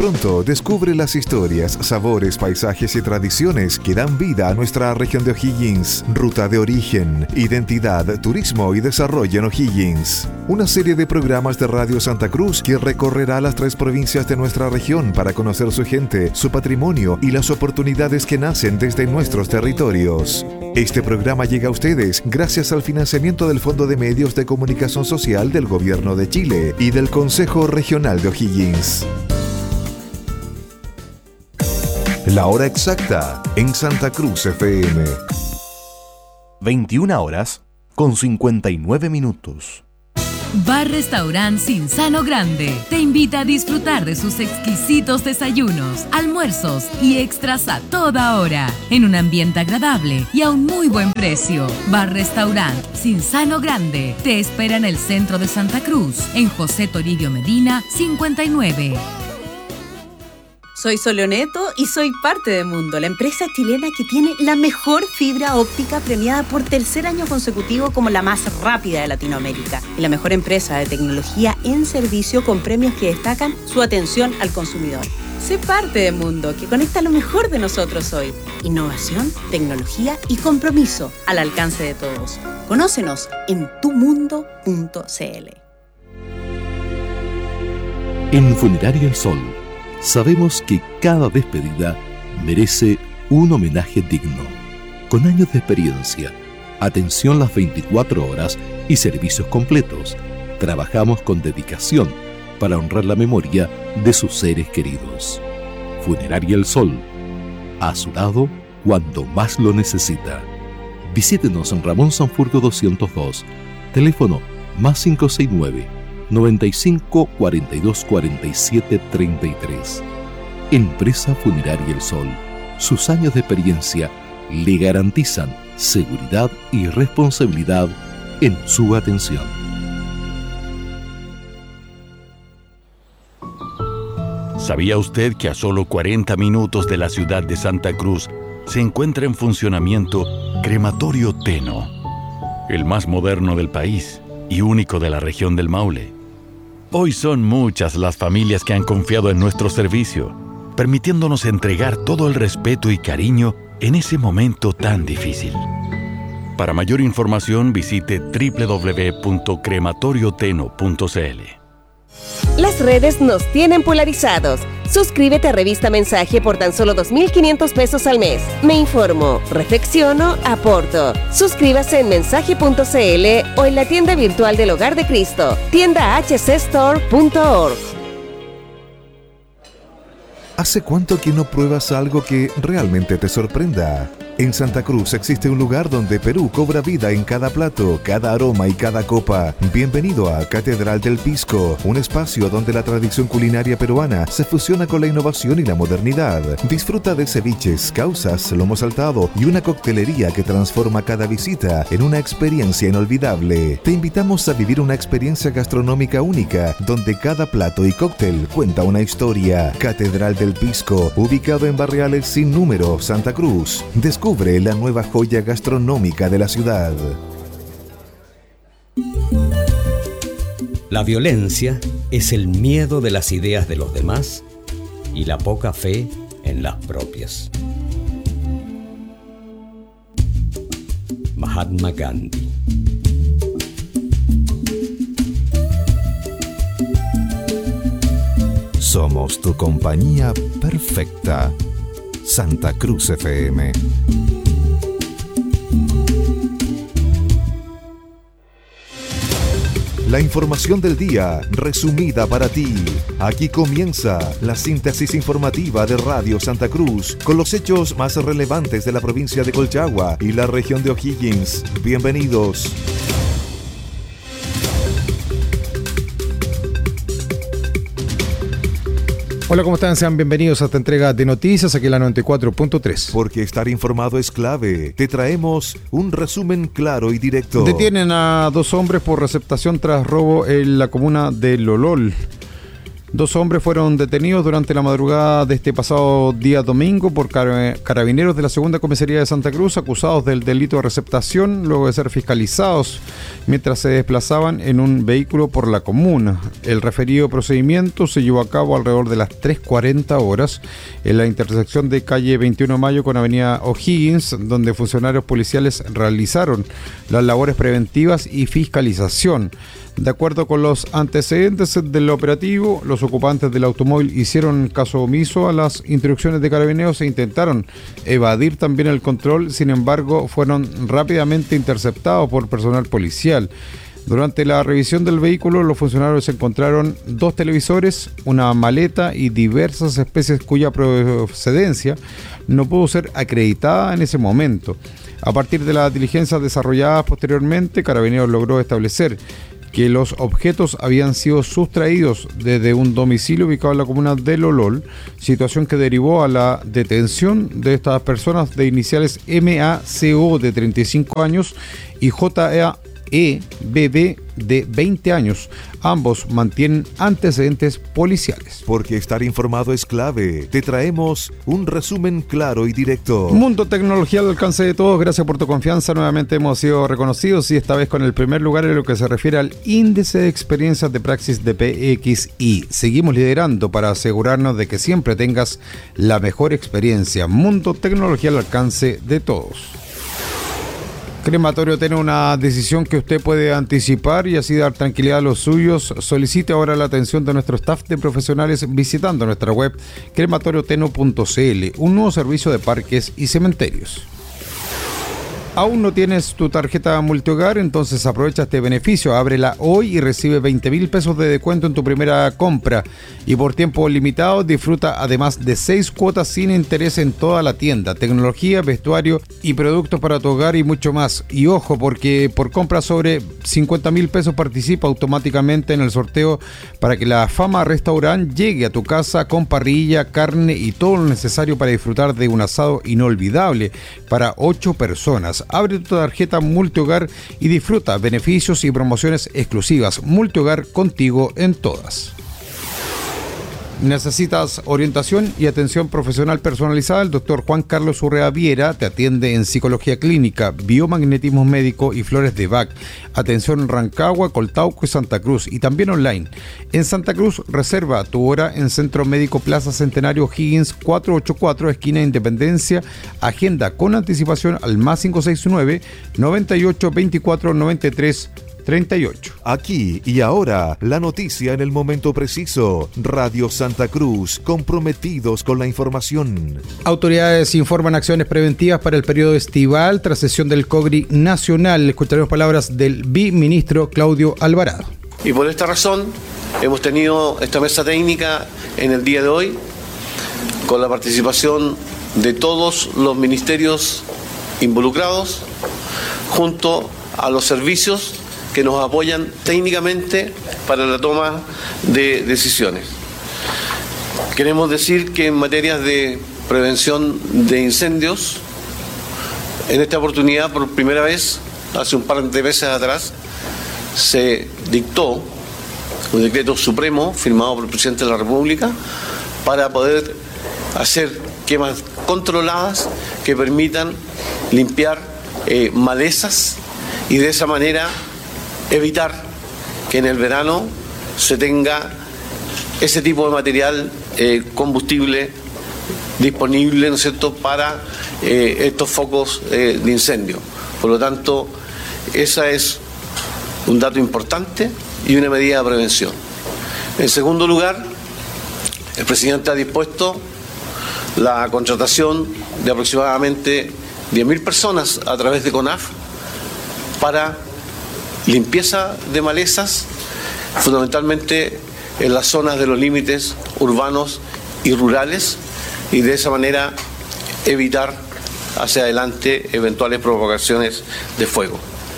pronto descubre las historias, sabores, paisajes y tradiciones que dan vida a nuestra región de O'Higgins. Ruta de origen, identidad, turismo y desarrollo en O'Higgins. Una serie de programas de Radio Santa Cruz que recorrerá las 3 provincias de nuestra región para conocer su gente, su patrimonio y las oportunidades que nacen desde nuestros territorios. Este programa llega a ustedes gracias al financiamiento del Fondo de Medios de Comunicación Social del Gobierno de Chile y del Consejo Regional de O'Higgins. La hora exacta en Santa Cruz FM. 21:59. Bar Restaurant Cinzano Grande te invita a disfrutar de sus exquisitos desayunos, almuerzos y extras a toda hora, en un ambiente agradable y a un muy buen precio. Bar Restaurant Cinzano Grande te espera en el centro de Santa Cruz, en José Toribio Medina 59. Soy Soleoneto y soy parte de Mundo, la empresa chilena que tiene la mejor fibra óptica premiada por 3er año consecutivo como la más rápida de Latinoamérica y la mejor empresa de tecnología en servicio con premios que destacan su atención al consumidor. Sé parte de Mundo, que conecta lo mejor de nosotros hoy. Innovación, tecnología y compromiso al alcance de todos. Conócenos en tumundo.cl. En Funeraria El Sol sabemos que cada despedida merece un homenaje digno. Con años de experiencia, atención las 24 horas y servicios completos, trabajamos con dedicación para honrar la memoria de sus seres queridos. Funeraria El Sol, a su lado cuando más lo necesita. Visítenos en Ramón Sanfurgo 202, teléfono +569 95 42 47 33. Empresa Funeraria El Sol. Sus años de experiencia le garantizan seguridad y responsabilidad en su atención. ¿Sabía usted que a solo 40 minutos de la ciudad de Santa Cruz se encuentra en funcionamiento Crematorio Teno, el más moderno del país y único de la región del Maule? Hoy son muchas las familias que han confiado en nuestro servicio, permitiéndonos entregar todo el respeto y cariño en ese momento tan difícil. Para mayor información visite www.crematorioteno.cl. Las redes nos tienen polarizados. Suscríbete a Revista Mensaje por tan solo 2.500 pesos al mes. Me informo, reflexiono, aporto. Suscríbase en mensaje.cl o en la tienda virtual del Hogar de Cristo, tiendahcstore.org. ¿Hace cuánto que no pruebas algo que realmente te sorprenda? En Santa Cruz existe un lugar donde Perú cobra vida en cada plato, cada aroma y cada copa. Bienvenido a Catedral del Pisco, un espacio donde la tradición culinaria peruana se fusiona con la innovación y la modernidad. Disfruta de ceviches, causas, lomo saltado y una coctelería que transforma cada visita en una experiencia inolvidable. Te invitamos a vivir una experiencia gastronómica única, donde cada plato y cóctel cuenta una historia. Catedral del Pisco, ubicado en Barriales Sin Número, Santa Cruz. Descubre la nueva joya gastronómica de la ciudad. La violencia es el miedo de las ideas de los demás y la poca fe en las propias. Mahatma Gandhi. Somos tu compañía perfecta. Santa Cruz FM. La información del día, resumida para ti. Aquí comienza la síntesis informativa de Radio Santa Cruz, con los hechos más relevantes de la provincia de Colchagua y la región de O'Higgins. Bienvenidos. Hola, ¿cómo están? Sean bienvenidos a esta entrega de noticias aquí en la 94.3. Porque estar informado es clave. Te traemos un resumen claro y directo. Detienen a 2 hombres por receptación tras robo en la comuna de Lolol. 2 hombres fueron detenidos durante la madrugada de este pasado día domingo por carabineros de la segunda comisaría de Santa Cruz, acusados del delito de receptación luego de ser fiscalizados mientras se desplazaban en un vehículo por la comuna. El referido procedimiento se llevó a cabo alrededor de las 3:40 horas en la intersección de calle 21 de Mayo con avenida O'Higgins, donde funcionarios policiales realizaron las labores preventivas y fiscalización. De acuerdo con los antecedentes del operativo, los ocupantes del automóvil hicieron caso omiso a las instrucciones de Carabineros e intentaron evadir también el control. Sin embargo, fueron rápidamente interceptados por personal policial. Durante la revisión del vehículo, los funcionarios encontraron 2 televisores, una maleta y diversas especies cuya procedencia no pudo ser acreditada en ese momento. A partir de las diligencias desarrolladas posteriormente, Carabineros logró establecer que los objetos habían sido sustraídos desde un domicilio ubicado en la comuna de Lolol, situación que derivó a la detención de estas personas de iniciales MACO de 35 años y JEBB de 20 años. Ambos mantienen antecedentes policiales. Porque estar informado es clave. Te traemos un resumen claro y directo. Mundo Tecnología al alcance de todos. Gracias por tu confianza. Nuevamente hemos sido reconocidos y esta vez con el primer lugar en lo que se refiere al índice de experiencias de praxis de PXI. Seguimos liderando para asegurarnos de que siempre tengas la mejor experiencia. Mundo Tecnología al alcance de todos. Crematorio tiene una decisión que usted puede anticipar y así dar tranquilidad a los suyos. Solicite ahora la atención de nuestro staff de profesionales visitando nuestra web crematorioteno.cl, un nuevo servicio de parques y cementerios. ¿Aún no tienes tu tarjeta multihogar? Entonces aprovecha este beneficio, ábrela hoy y recibe 20,000 pesos de descuento en tu primera compra. Y por tiempo limitado disfruta además de 6 cuotas sin interés en toda la tienda, tecnología, vestuario y productos para tu hogar y mucho más. Y ojo, porque por compra sobre 50,000 pesos participa automáticamente en el sorteo para que la Fama Restaurant llegue a tu casa con parrilla, carne y todo lo necesario para disfrutar de un asado inolvidable para 8 personas. Abre tu tarjeta Multihogar y disfruta beneficios y promociones exclusivas. Multihogar, contigo en todas. ¿Necesitas orientación y atención profesional personalizada? El doctor Juan Carlos Urrea Viera te atiende en psicología clínica, biomagnetismo médico y flores de Bach. Atención en Rancagua, Coltauco y Santa Cruz y también online. En Santa Cruz reserva tu hora en Centro Médico Plaza Centenario Higgins 484, esquina Independencia. Agenda con anticipación al más 569 98 24 93 38. Aquí y ahora, la noticia en el momento preciso. Radio Santa Cruz, comprometidos con la información. Autoridades informan acciones preventivas para el periodo estival tras sesión del COGRI Nacional. Escucharemos palabras del viceministro Claudio Alvarado. Y por esta razón hemos tenido esta mesa técnica en el día de hoy con la participación de todos los ministerios involucrados junto a los servicios que nos apoyan técnicamente para la toma de decisiones. Queremos decir que en materia de prevención de incendios, en esta oportunidad, por primera vez, hace un par de meses atrás, se dictó un decreto supremo firmado por el presidente de la República para poder hacer quemas controladas que permitan limpiar malezas y de esa manera evitar que en el verano se tenga ese tipo de material combustible disponible, ¿no es cierto?, para estos focos de incendio. Por lo tanto, esa es un dato importante y una medida de prevención. En segundo lugar, el presidente ha dispuesto la contratación de aproximadamente 10.000 personas a través de CONAF para limpieza de malezas, fundamentalmente en las zonas de los límites urbanos y rurales, y de esa manera evitar hacia adelante eventuales provocaciones de fuego.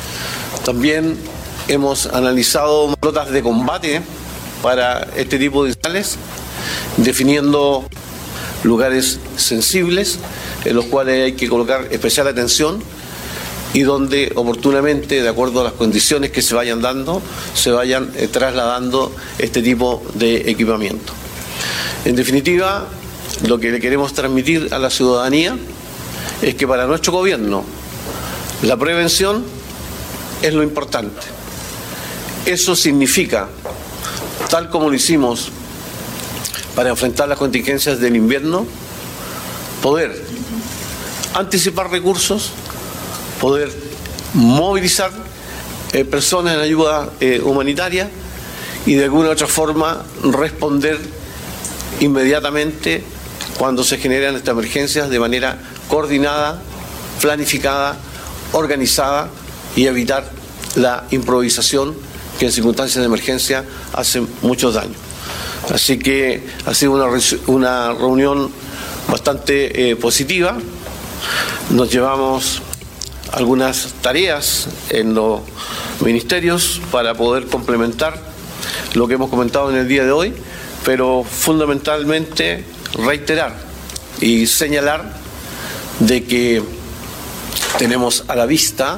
También hemos analizado flotas de combate para este tipo de incendios, definiendo lugares sensibles en los cuales hay que colocar especial atención y donde oportunamente, de acuerdo a las condiciones que se vayan dando, se vayan trasladando este tipo de equipamiento. En definitiva, lo que le queremos transmitir a la ciudadanía es que para nuestro gobierno la prevención es lo importante. Eso significa, tal como lo hicimos para enfrentar las contingencias del invierno, poder anticipar recursos, poder movilizar personas en ayuda humanitaria y de alguna u otra forma responder inmediatamente cuando se generan estas emergencias de manera coordinada, planificada, organizada y evitar la improvisación que en circunstancias de emergencia hace muchos daños. Así que ha sido una reunión bastante positiva. Nos llevamos algunas tareas en los ministerios para poder complementar lo que hemos comentado en el día de hoy, pero fundamentalmente reiterar y señalar de que tenemos a la vista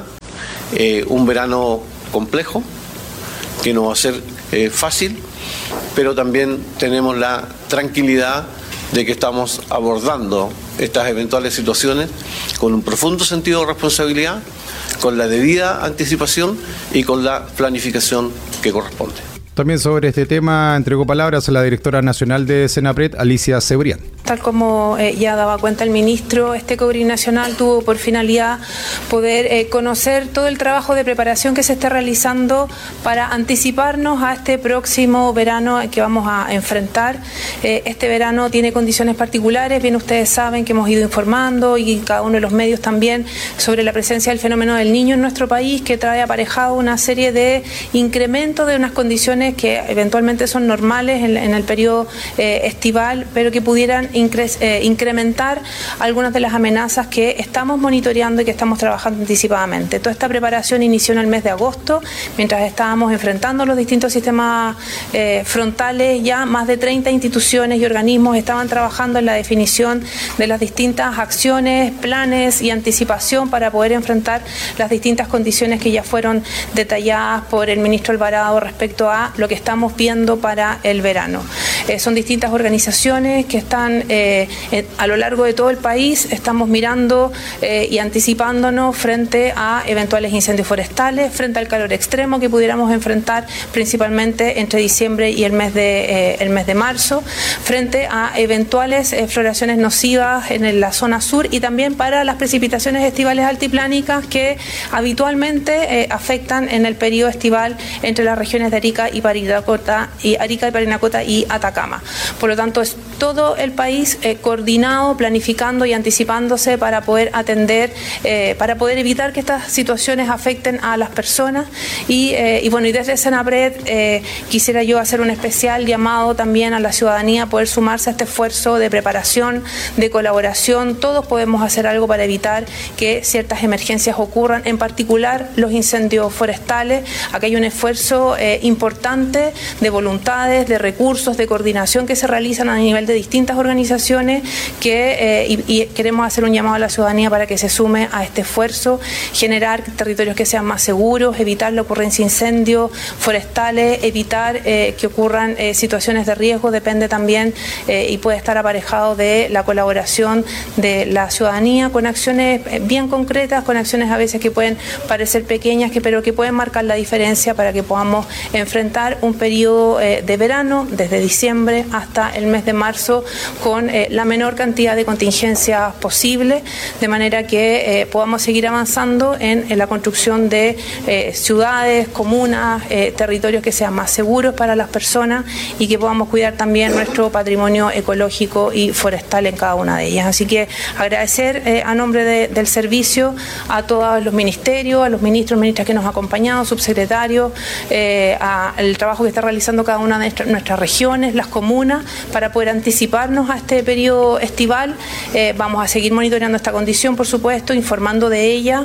un verano complejo, que no va a ser fácil, pero también tenemos la tranquilidad de que estamos abordando estas eventuales situaciones con un profundo sentido de responsabilidad, con la debida anticipación y con la planificación que corresponde. También sobre este tema entregó palabras a la directora nacional de Senapred, Alicia Cebrián. Tal como ya daba cuenta el ministro, este COBRIN nacional tuvo por finalidad poder conocer todo el trabajo de preparación que se está realizando para anticiparnos a este próximo verano que vamos a enfrentar. Este verano tiene condiciones particulares, bien ustedes saben que hemos ido informando y cada uno de los medios también sobre la presencia del fenómeno del Niño en nuestro país, que trae aparejado una serie de incrementos de unas condiciones que eventualmente son normales en el periodo estival, pero que pudieran incrementar algunas de las amenazas que estamos monitoreando y que estamos trabajando anticipadamente. Toda esta preparación inició en el mes de agosto, mientras estábamos enfrentando los distintos sistemas frontales. Ya más de 30 instituciones y organismos estaban trabajando en la definición de las distintas acciones, planes y anticipación para poder enfrentar las distintas condiciones que ya fueron detalladas por el ministro Alvarado respecto a lo que estamos viendo para el verano. Son distintas organizaciones que están a lo largo de todo el país. Estamos mirando y anticipándonos frente a eventuales incendios forestales, frente al calor extremo que pudiéramos enfrentar principalmente entre diciembre y el mes de marzo, frente a eventuales floraciones nocivas en la zona sur y también para las precipitaciones estivales altiplánicas que habitualmente afectan en el periodo estival entre las regiones de Arica y Parinacota y Atacama. Por lo tanto, es todo el país coordinado, planificando y anticipándose para poder atender, para poder evitar que estas situaciones afecten a las personas. Y desde Senapred quisiera yo hacer un especial llamado también a la ciudadanía a poder sumarse a este esfuerzo de preparación, de colaboración. Todos podemos hacer algo para evitar que ciertas emergencias ocurran, en particular los incendios forestales. Aquí hay un esfuerzo importante de voluntades, de recursos, de coordinación que se realizan a nivel de distintas organizaciones y queremos hacer un llamado a la ciudadanía para que se sume a este esfuerzo, generar territorios que sean más seguros, evitar la ocurrencia de incendios forestales, evitar que ocurran situaciones de riesgo. Depende también y puede estar aparejado de la colaboración de la ciudadanía con acciones bien concretas, con acciones a veces que pueden parecer pequeñas, pero que pueden marcar la diferencia para que podamos enfrentar un periodo de verano desde diciembre hasta el mes de marzo con la menor cantidad de contingencias posible, de manera que podamos seguir avanzando en la construcción de ciudades, comunas, territorios que sean más seguros para las personas y que podamos cuidar también nuestro patrimonio ecológico y forestal en cada una de ellas. Así que agradecer a nombre del servicio a todos los ministerios, a los ministros, ministras que nos han acompañado, subsecretarios, al trabajo que está realizando cada una de nuestras regiones, las comunas, para poder anticiparnos a este periodo estival. Vamos a seguir monitoreando esta condición, por supuesto, informando de ella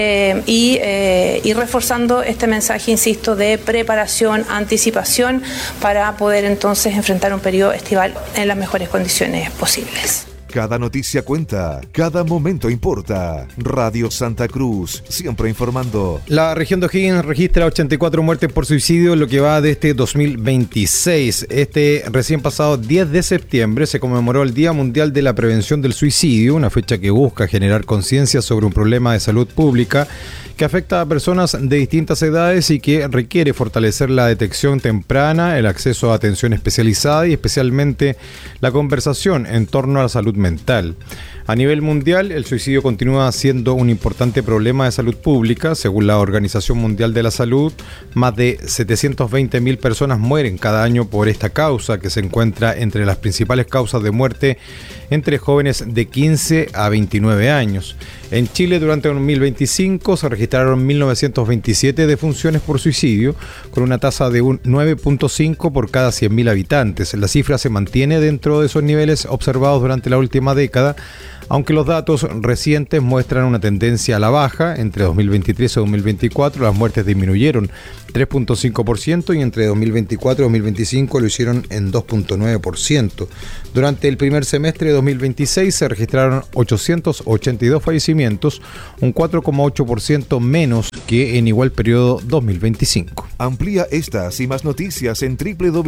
y reforzando este mensaje, insisto, de preparación, anticipación, para poder entonces enfrentar un periodo estival en las mejores condiciones posibles. Cada noticia cuenta, cada momento importa. Radio Santa Cruz, siempre informando. La región de O'Higgins registra 84 muertes por suicidio en lo que va de este 2026. Este recién pasado 10 de septiembre se conmemoró el Día Mundial de la Prevención del Suicidio, una fecha que busca generar conciencia sobre un problema de salud pública que afecta a personas de distintas edades y que requiere fortalecer la detección temprana, el acceso a atención especializada y especialmente la conversación en torno a la salud mental. A nivel mundial, el suicidio continúa siendo un importante problema de salud pública. Según la Organización Mundial de la Salud, más de 720.000 personas mueren cada año por esta causa, que se encuentra entre las principales causas de muerte entre jóvenes de 15 a 29 años. En Chile, durante 2025, se registraron 1.927 defunciones por suicidio, con una tasa de un 9.5 por cada 100.000 habitantes. La cifra se mantiene dentro de esos niveles observados durante la última década, aunque los datos recientes muestran una tendencia a la baja. Entre 2023 y 2024 las muertes disminuyeron 3.5% y entre 2024 y 2025 lo hicieron en 2.9%. Durante el primer semestre de 2026 se registraron 882 fallecimientos, un 4.8% menos que en igual periodo 2025. Amplía estas y más noticias en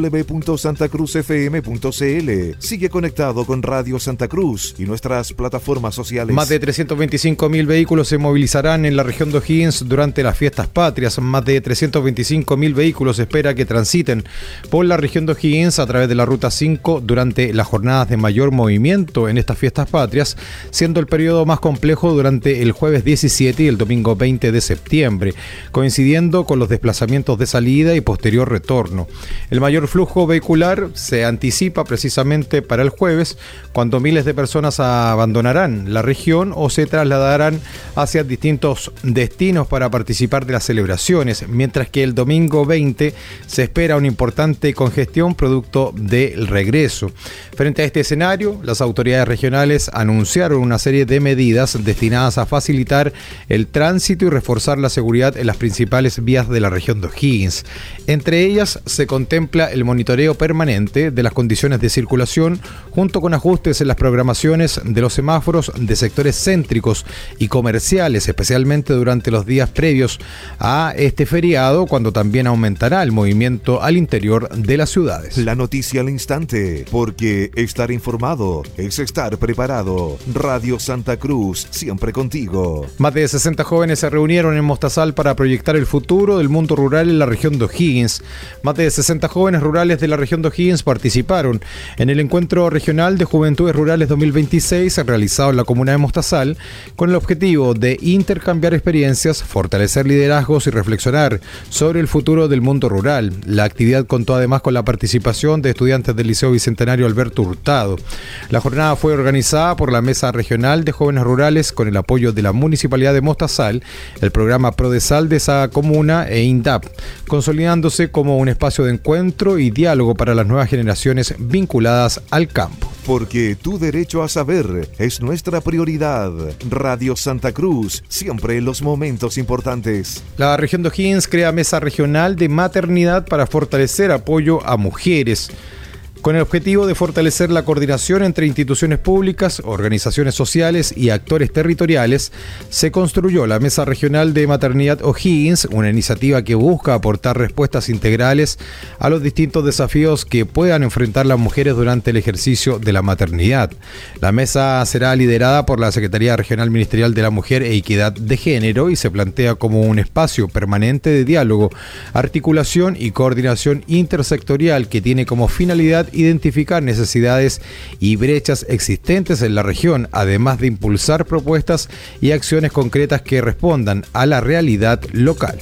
www.santacruzfm.cl. Sigue conectado con Radio Santa Cruz y nuestras plataformas sociales. Más de 325.000 vehículos se movilizarán en la región de O'Higgins durante las fiestas patrias. Más de 325.000 vehículos se espera que transiten por la región de O'Higgins a través de la Ruta 5 durante las jornadas de mayor movimiento en estas fiestas patrias, siendo el periodo más complejo durante el jueves 17 y el domingo 20 de septiembre, coincidiendo con los desplazamientos de salida y posterior retorno. El mayor flujo vehicular se anticipa precisamente para el jueves, cuando miles de personas abandonarán la región o se trasladarán hacia distintos destinos para participar de las celebraciones, mientras que el domingo 20 se espera una importante congestión producto del regreso. Frente a este escenario, las autoridades regionales anunciaron una serie de medidas destinadas a facilitar el tránsito y reforzar la seguridad en las principales vías de la región de O'Higgins. Entre ellas se contempla el monitoreo permanente de las condiciones de circulación, junto con ajustes en las programaciones de los semáforos de sectores céntricos y comerciales, especialmente durante los días previos a este feriado, cuando también aumentará el movimiento al interior de las ciudades. La noticia al instante, porque estar informado es estar preparado. Radio Santa Cruz, siempre contigo. Más de 60 jóvenes se reunieron en Mostazal para proyectar el futuro del mundo rural en la región de O'Higgins. Más de 60 jóvenes rurales de la región de O'Higgins participaron en el Encuentro Regional de Juventudes Rurales 2026 realizado en la comuna de Mostazal, con el objetivo de intercambiar experiencias, fortalecer liderazgos y reflexionar sobre el futuro del mundo rural. La actividad contó además con la participación de estudiantes del Liceo Bicentenario Alberto Hurtado. La jornada fue organizada por la Mesa Regional de Jóvenes Rurales con el apoyo de la Municipalidad de Mostazal, el programa Prodesal de esa comuna e INDAP, consolidándose como un espacio de encuentro y diálogo para las nuevas generaciones vinculadas al campo. Porque tu derecho a saber es nuestra prioridad. Radio Santa Cruz, siempre en los momentos importantes. La región de O'Higgins crea mesa regional de maternidad para fortalecer apoyo a mujeres. Con el objetivo de fortalecer la coordinación entre instituciones públicas, organizaciones sociales y actores territoriales, se construyó la Mesa Regional de Maternidad O'Higgins, una iniciativa que busca aportar respuestas integrales a los distintos desafíos que puedan enfrentar las mujeres durante el ejercicio de la maternidad. La mesa será liderada por la Secretaría Regional Ministerial de la Mujer e Equidad de Género y se plantea como un espacio permanente de diálogo, articulación y coordinación intersectorial que tiene como finalidad identificar necesidades y brechas existentes en la región, además de impulsar propuestas y acciones concretas que respondan a la realidad local.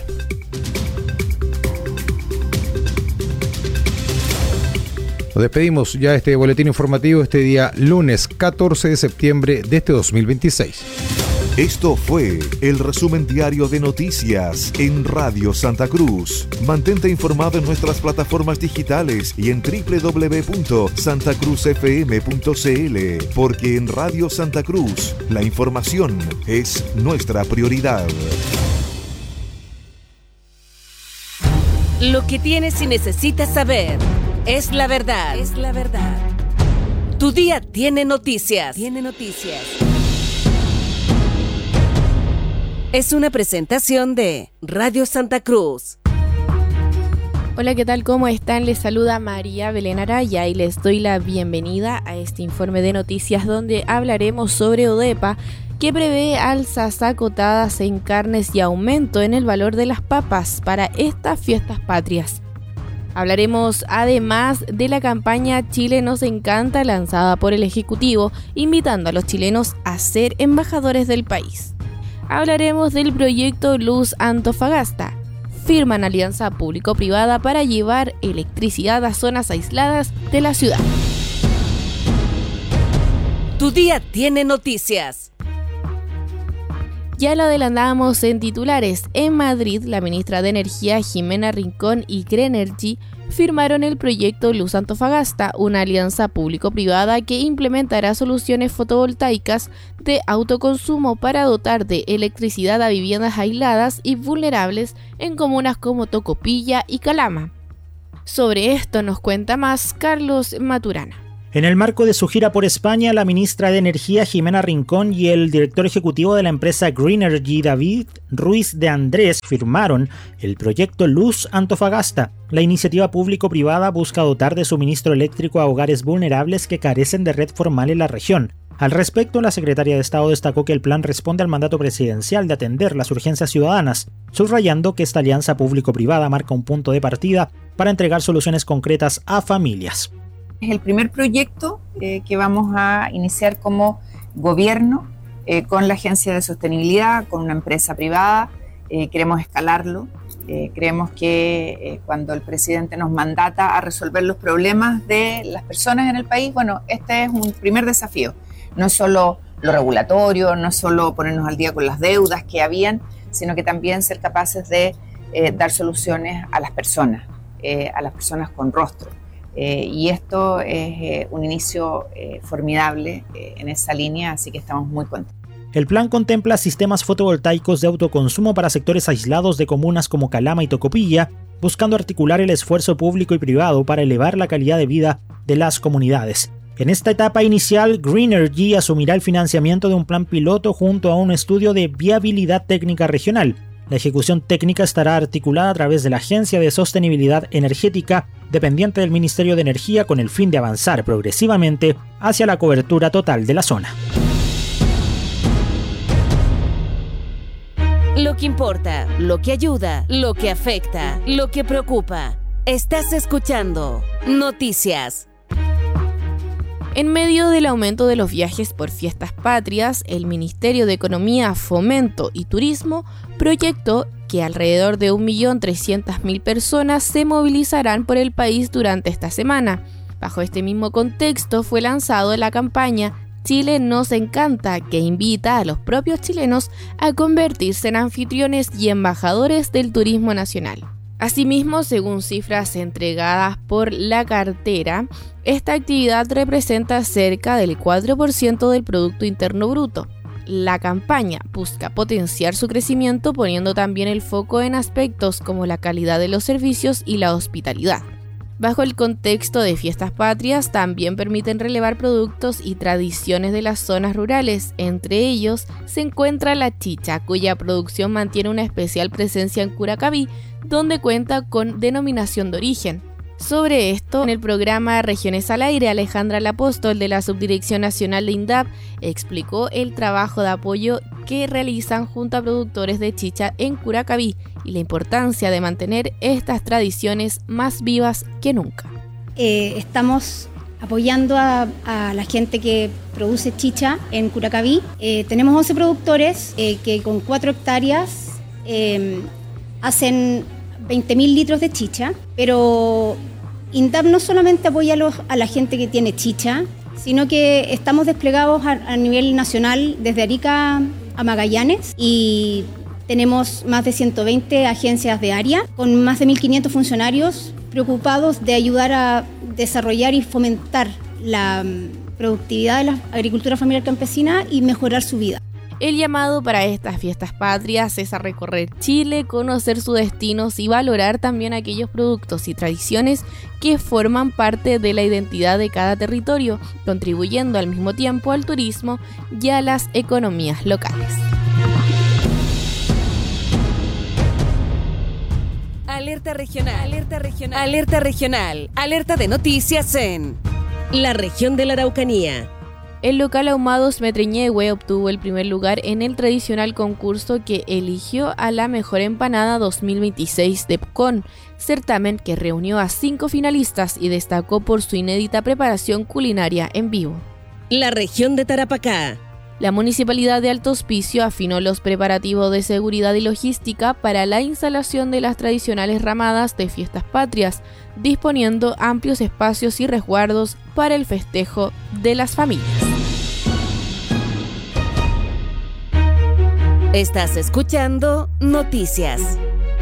Nos despedimos ya de este boletín informativo este día lunes 14 de septiembre de este 2026. Esto fue el resumen diario de noticias en Radio Santa Cruz. Mantente informado en nuestras plataformas digitales y en www.santacruzfm.cl, porque en Radio Santa Cruz la información es nuestra prioridad. Lo que tienes y necesitas saber es la verdad. Es la verdad. Tu día tiene noticias. Es una presentación de Radio Santa Cruz. Hola, ¿qué tal? ¿Cómo están? Les saluda María Belén Araya y les doy la bienvenida a este informe de noticias donde hablaremos sobre ODEPA, que prevé alzas acotadas en carnes y aumento en el valor de las papas para estas fiestas patrias. Hablaremos además de la campaña Chile nos encanta lanzada por el Ejecutivo, invitando a los chilenos a ser embajadores del país. Hablaremos del proyecto Luz Antofagasta. Firman alianza público-privada para llevar electricidad a zonas aisladas de la ciudad. Tu día tiene noticias. Ya lo adelantamos en titulares. En Madrid, la ministra de Energía, Jimena Rincón, y Grenergy firmaron el proyecto Luz Antofagasta, una alianza público-privada que implementará soluciones fotovoltaicas de autoconsumo para dotar de electricidad a viviendas aisladas y vulnerables en comunas como Tocopilla y Calama. Sobre esto nos cuenta más Carlos Maturana. En el marco de su gira por España, la ministra de Energía, Jimena Rincón, y el director ejecutivo de la empresa Grenergy, David Ruiz de Andrés, firmaron el proyecto Luz Antofagasta. La iniciativa público-privada busca dotar de suministro eléctrico a hogares vulnerables que carecen de red formal en la región. Al respecto, la secretaria de Estado destacó que el plan responde al mandato presidencial de atender las urgencias ciudadanas, subrayando que esta alianza público-privada marca un punto de partida para entregar soluciones concretas a familias. Es el primer proyecto que vamos a iniciar como gobierno con la Agencia de Sostenibilidad, con una empresa privada. Queremos escalarlo. Creemos que cuando el presidente nos mandata a resolver los problemas de las personas en el país, bueno, este es un primer desafío. No es solo lo regulatorio, no es solo ponernos al día con las deudas que habían, sino que también ser capaces de dar soluciones a las personas con rostro. Y esto es un inicio formidable en esa línea, así que estamos muy contentos. El plan contempla sistemas fotovoltaicos de autoconsumo para sectores aislados de comunas como Calama y Tocopilla, buscando articular el esfuerzo público y privado para elevar la calidad de vida de las comunidades. En esta etapa inicial, Grenergy asumirá el financiamiento de un plan piloto junto a un estudio de viabilidad técnica regional. La ejecución técnica estará articulada a través de la Agencia de Sostenibilidad Energética, dependiente del Ministerio de Energía, con el fin de avanzar progresivamente hacia la cobertura total de la zona. Lo que importa, lo que ayuda, lo que afecta, lo que preocupa. Estás escuchando Noticias. En medio del aumento de los viajes por fiestas patrias, el Ministerio de Economía, Fomento y Turismo proyectó que alrededor de 1.300.000 personas se movilizarán por el país durante esta semana. Bajo este mismo contexto fue lanzado la campaña Chile nos encanta, que invita a los propios chilenos a convertirse en anfitriones y embajadores del turismo nacional. Asimismo, según cifras entregadas por la cartera, esta actividad representa cerca del 4% del Producto Interno Bruto. La campaña busca potenciar su crecimiento poniendo también el foco en aspectos como la calidad de los servicios y la hospitalidad. Bajo el contexto de fiestas patrias, también permiten relevar productos y tradiciones de las zonas rurales. Entre ellos se encuentra la chicha, cuya producción mantiene una especial presencia en Curacaví, donde cuenta con denominación de origen. Sobre esto, en el programa Regiones al Aire, Alejandra Lapóstol, de la Subdirección Nacional de INDAP, explicó el trabajo de apoyo que realizan junto a productores de chicha en Curacaví y la importancia de mantener estas tradiciones más vivas que nunca. Estamos apoyando a la gente que produce chicha en Curacaví. Tenemos 11 productores que con 4 hectáreas hacen 20.000 litros de chicha, pero INDAP no solamente apoya a la gente que tiene chicha, sino que estamos desplegados a nivel nacional desde Arica a Magallanes y tenemos más de 120 agencias de área con más de 1.500 funcionarios preocupados de ayudar a desarrollar y fomentar la productividad de la agricultura familiar campesina y mejorar su vida. El llamado para estas fiestas patrias es a recorrer Chile, conocer sus destinos y valorar también aquellos productos y tradiciones que forman parte de la identidad de cada territorio, contribuyendo al mismo tiempo al turismo y a las economías locales. Alerta regional, alerta regional, alerta regional, alerta de noticias en la región de la Araucanía. El local Ahumados Metreñehue obtuvo el primer lugar en el tradicional concurso que eligió a la mejor empanada 2026 de Pucón, certamen que reunió a 5 finalistas y destacó por su inédita preparación culinaria en vivo. La región de Tarapacá. La Municipalidad de Alto Hospicio afinó los preparativos de seguridad y logística para la instalación de las tradicionales ramadas de Fiestas Patrias, disponiendo amplios espacios y resguardos para el festejo de las familias. Estás escuchando Noticias.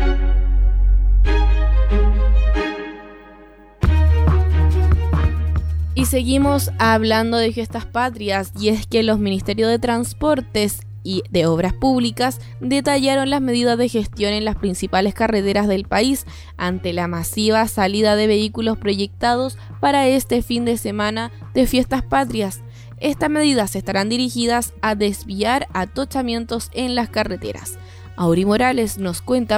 Y seguimos hablando de Fiestas Patrias, y es que los Ministerios de Transportes y de Obras Públicas detallaron las medidas de gestión en las principales carreteras del país ante la masiva salida de vehículos proyectados para este fin de semana de Fiestas Patrias. Estas medidas estarán dirigidas a desviar atochamientos en las carreteras. Auri Morales nos cuenta